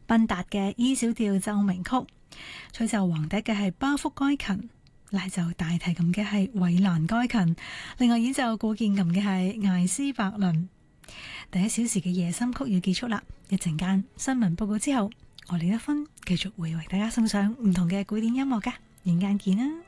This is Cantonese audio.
賓達嘅 E 小調奏鳴曲，吹奏橫笛嘅係巴福該琴，拉奏大提琴嘅係韋蘭該琴，另外演奏古鍵琴嘅係艾斯伯倫。第一小時嘅夜深曲要結束啦，一陣間新聞報告之後，我李德芬繼續會為大家送上唔同嘅古典音樂噶，陣間見啦。